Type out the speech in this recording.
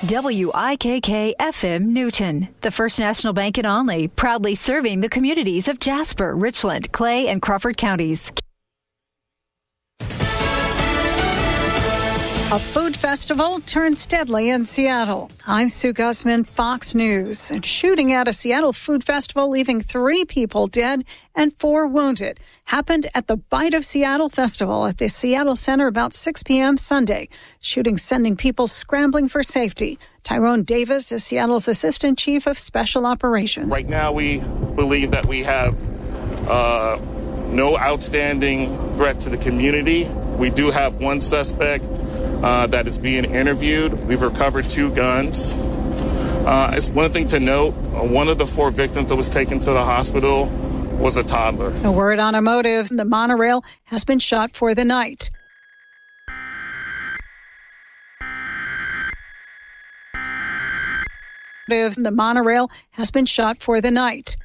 WIKK-FM Newton, the First National Bank in Olney, proudly serving the communities of Jasper, Richland, Clay, and Crawford counties. A food festival turns deadly in Seattle. I'm Sue Guzman, Fox News. A shooting at a Seattle food festival, leaving 3 people dead and 4 wounded, happened at the Bite of Seattle Festival at the Seattle Center about 6 p.m. Sunday. Shooting sending people scrambling for safety. Tyrone Davis is Seattle's Assistant Chief of Special Operations. Right now, we believe that we have no outstanding threat to the community. We do have one suspect that is being interviewed. We've recovered 2 guns. It's one thing to note, one of the 4 victims that was taken to the hospital was a toddler. A word on a motive. The monorail has been shut for the night. The monorail has been shut for the night.